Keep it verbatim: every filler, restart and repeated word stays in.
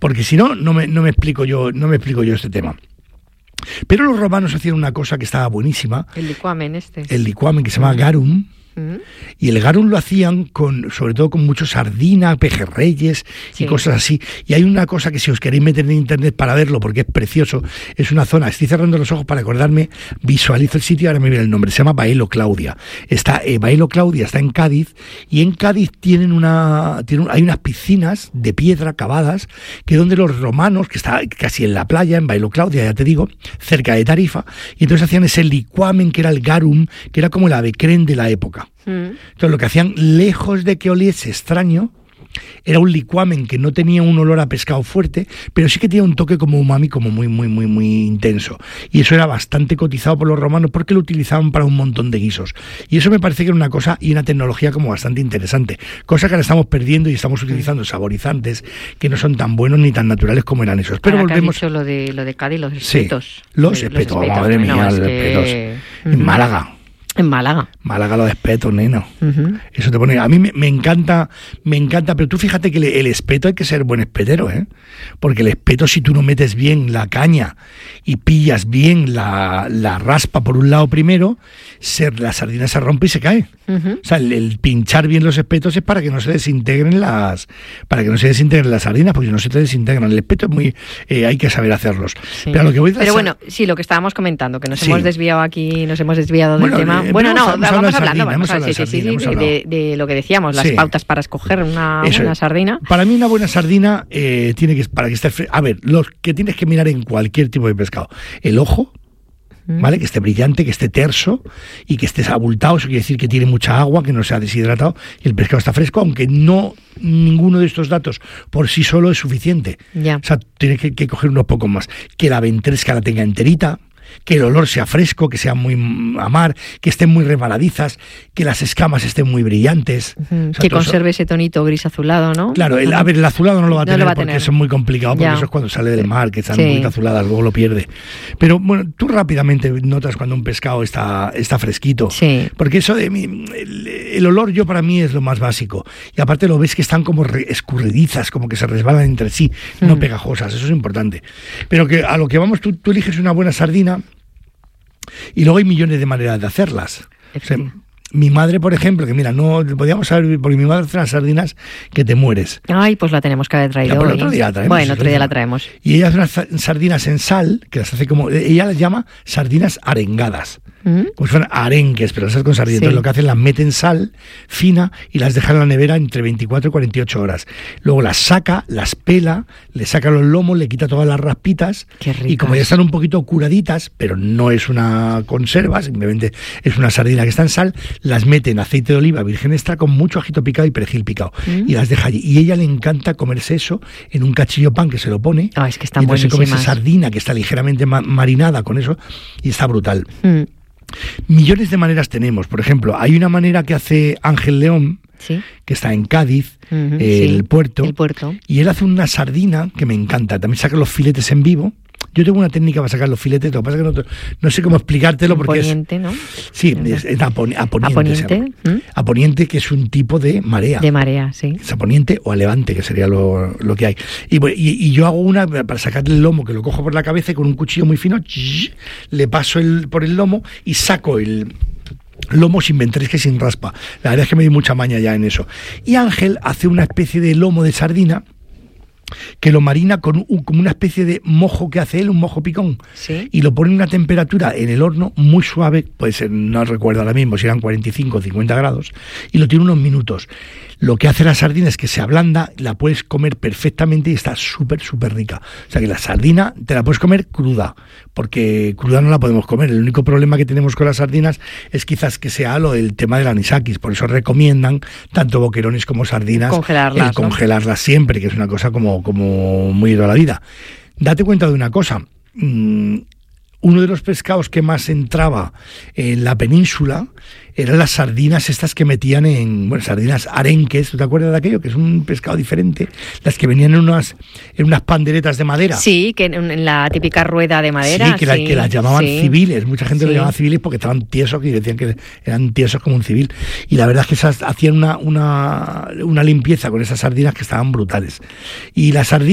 porque si no, no me, no me explico yo, no me explico yo este tema. Pero los romanos hacían una cosa que estaba buenísima. El licuamen este. El licuamen que se llama garum. ¿Mm? Y el garum lo hacían con, sobre todo con mucho sardina, pejerreyes sí. y cosas así. Y hay una cosa que si os queréis meter en internet para verlo, porque es precioso, es una zona, estoy cerrando los ojos para acordarme, visualizo el sitio y ahora me viene el nombre, se llama Baelo Claudia. Está, eh, Baelo Claudia está en Cádiz, y en Cádiz tienen una, tienen, hay unas piscinas de piedra cavadas, que donde los romanos, que está casi en la playa, en Baelo Claudia, ya te digo, cerca de Tarifa, y entonces hacían ese licuamen que era el garum, que era como el avecrén de la época. Entonces lo que hacían, lejos de que oliese extraño, era un licuamen que no tenía un olor a pescado fuerte, pero sí que tenía un toque como umami, como muy, muy, muy, muy intenso. Y eso era bastante cotizado por los romanos porque lo utilizaban para un montón de guisos. Y eso me parece que era una cosa y una tecnología como bastante interesante. Cosa que ahora estamos perdiendo y estamos utilizando saborizantes que no son tan buenos ni tan naturales como eran esos. Pero ahora volvemos... que has dicho lo de, lo de Cádiz, los espetos. Sí, los espetos, oh, madre mía, no, los que... espetos. Uh-huh. En Málaga. En Málaga. Málaga los espetos, nena. Uh-huh. Eso te pone... A mí me, me encanta, me encanta, pero tú fíjate que el, el espeto hay que ser buen espetero, ¿eh? Porque el espeto, si tú no metes bien la caña y pillas bien la, la raspa por un lado primero, se, la sardina se rompe y se cae. Uh-huh. O sea, el, el pinchar bien los espetos es para que no se desintegren las... Para que no se desintegren las sardinas, porque si no se te desintegran. El espeto es muy... Eh, hay que saber hacerlos. Sí. Pero, lo que voy a pero bueno, sí, lo que estábamos comentando, que nos sí. hemos desviado aquí, nos hemos desviado del bueno, tema... Eh, bueno, no, vamos, vamos hablando, sardina, vamos a hablar, sí, sí, sí, de, de lo que decíamos, las sí. pautas para escoger una Eso buena es. sardina. Para mí una buena sardina eh, tiene que, para que esté fre- a ver, los que tienes que mirar en cualquier tipo de pescado, el ojo, ¿vale? Que esté brillante, que esté terso y que esté abultado, eso quiere decir que tiene mucha agua, que no se ha deshidratado y el pescado está fresco, aunque no ninguno de estos datos por sí solo es suficiente. Ya. O sea, tienes que, que coger unos pocos más. Que la ventresca la tenga enterita, que el olor sea fresco, que sea muy a mar, que estén muy resbaladizas, que las escamas estén muy brillantes. Uh-huh. O sea, que conserve eso... ese tonito gris azulado, ¿no? Claro, el, a ver, el azulado no lo va a tener, no lo va a porque tener. eso es muy complicado, porque ya. eso es cuando sale del mar, que están sí. un poquito azuladas, luego lo pierde. Pero bueno, tú rápidamente notas cuando un pescado está, está fresquito. Sí. Porque eso de mí, el, el olor yo para mí es lo más básico. Y aparte lo ves que están como re, escurridizas, como que se resbalan entre sí, uh-huh. no pegajosas, eso es importante. Pero que a lo que vamos, tú, tú eliges una buena sardina. Y luego hay millones de maneras de hacerlas. O sea, mi madre, por ejemplo, que mira, no podíamos saber, porque mi madre hace unas sardinas que te mueres. Ay, pues la tenemos que haber traído. Ya, hoy. Otro día la traemos, bueno, otro día la traemos. Y ella hace unas sardinas en sal, que las hace como, ella las llama sardinas arengadas. ¿Mm? Como si fueran arenques, pero las hace con sardinas. Sí. Entonces lo que hacen, las meten sal fina y las dejan en la nevera entre veinticuatro y cuarenta y ocho horas. Luego las saca, las pela, le saca los lomos, le quita todas las raspitas. Qué ricas. Y como ya están un poquito curaditas, pero no es una conserva, simplemente es una sardina que está en sal, las mete en aceite de oliva virgen extra con mucho ajito picado y perejil picado. ¿Mm? Y las deja allí. Y a ella le encanta comerse eso en un cachillo pan que se lo pone. Oh, es que están y entonces buenísimas. se come esa sardina que está ligeramente ma- marinada con eso y está brutal. Mm. Millones de maneras tenemos. Por ejemplo, hay una manera que hace Ángel León, ¿sí? que está en Cádiz, uh-huh, eh, sí, el puerto, el puerto, y él hace una sardina que me encanta. También saca los filetes en vivo. Yo tengo una técnica para sacar los filetes, lo que pasa es que no, no sé cómo explicártelo porque poniente, es... ¿no? Sí, es, es a, pon, a poniente. A poniente, ¿Mm? A poniente, que es un tipo de marea. De marea, sí. Es a poniente o a levante, que sería lo, lo que hay. Y, y, y yo hago una para sacarle el lomo, que lo cojo por la cabeza y con un cuchillo muy fino, le paso el, por el lomo y saco el... lomo sin ventresca y sin raspa. La verdad es que me di mucha maña ya en eso. Y Ángel hace una especie de lomo de sardina que lo marina con un, como una especie de mojo que hace él, un mojo picón, ¿sí? Y lo pone en una temperatura en el horno muy suave, pues no recuerdo ahora mismo si eran cuarenta y cinco o cincuenta grados, y lo tiene unos minutos. Lo que hace la sardina es que se ablanda, la puedes comer perfectamente y está súper, súper rica. O sea que la sardina te la puedes comer cruda, porque cruda no la podemos comer. El único problema que tenemos con las sardinas es quizás que sea lo del tema del anisakis. Por eso recomiendan tanto boquerones como sardinas congelarlas, el congelarlas, ¿no? Siempre, que es una cosa como, como muy de la vida. Date cuenta de una cosa. Mmm, uno de los pescados que más entraba en la península eran las sardinas estas que metían en, bueno, sardinas arenques, ¿tú te acuerdas de aquello? Que es un pescado diferente, las que venían en unas en unas panderetas de madera. Sí, que en, en la típica rueda de madera. Sí, que, la, sí, que las llamaban sí. civiles, mucha gente sí. lo llamaba civiles porque estaban tiesos y decían que eran tiesos como un civil. Y la verdad es que esas hacían una, una, una limpieza con esas sardinas que estaban brutales. Y las sardinas